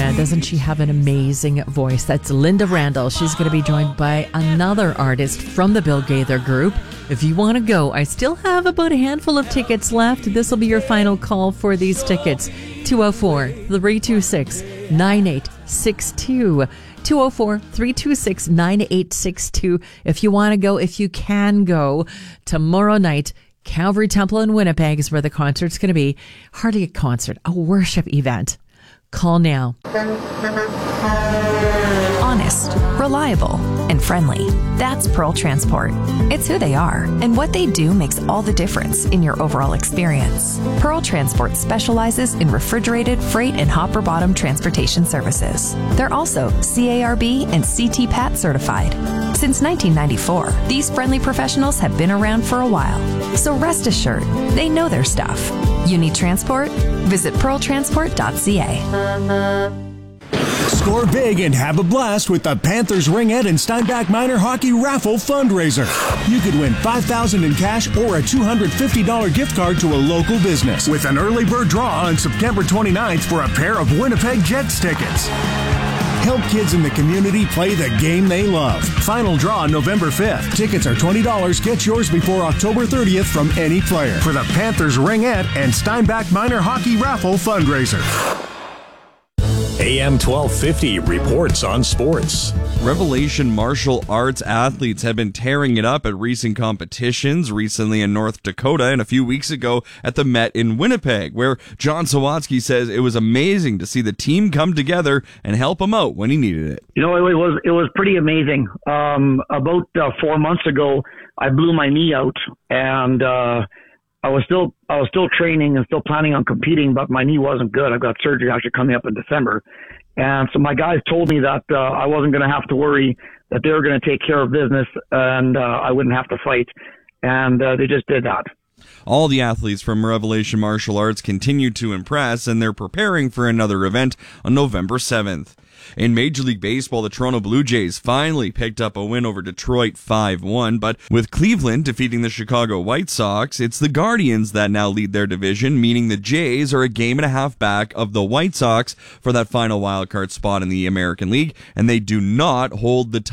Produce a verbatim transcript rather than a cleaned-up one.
man, doesn't she have an amazing voice? That's Linda Randall. She's going to be joined by another artist from the Bill Gaither Group. If you want to go, I still have about a handful of tickets left. This will be your final call for these tickets. two oh four, three two six, nine eight six two. two oh four, three two six, nine eight six two. If you want to go, if you can go, tomorrow night, Calvary Temple in Winnipeg is where the concert's going to be. Hardly a concert, a worship event. Call now. Honest, reliable, and friendly. That's Pearl Transport. It's who they are, and what they do makes all the difference in your overall experience. Pearl Transport specializes in refrigerated, freight, and hopper bottom transportation services. They're also C A R B and C T P A T certified. Since nineteen ninety-four, these friendly professionals have been around for a while. So rest assured, they know their stuff. You need transport? Visit pearl transport dot c a. Score big and have a blast with the Panthers Ringette and Steinbach Minor Hockey Raffle Fundraiser. You could win five thousand dollars in cash or a two hundred fifty dollars gift card to a local business with an early bird draw on September twenty-ninth for a pair of Winnipeg Jets tickets. Help kids in the community play the game they love. Final draw November fifth. Tickets are twenty dollars. Get yours before October thirtieth from any player for the Panthers Ringette and Steinbach Minor Hockey Raffle Fundraiser. A M twelve fifty reports on sports. Revelation Martial Arts athletes have been tearing it up at recent competitions, recently in North Dakota and a few weeks ago at the Met in Winnipeg, where John Sawatsky says it was amazing to see the team come together and help him out when he needed it. You know, it was it was pretty amazing. Um, about uh, four months ago, I blew my knee out, and uh, I was still I was still training and still planning on competing, but my knee wasn't good. I've got surgery actually coming up in December. And so my guys told me that uh, I wasn't going to have to worry, that they were going to take care of business, and uh, I wouldn't have to fight. And uh, they just did that. All the athletes from Revelation Martial Arts continue to impress, and they're preparing for another event on November seventh. In Major League Baseball, the Toronto Blue Jays finally picked up a win over Detroit five one, but with Cleveland defeating the Chicago White Sox, it's the Guardians that now lead their division, meaning the Jays are a game and a half back of the White Sox for that final wildcard spot in the American League, and they do not hold the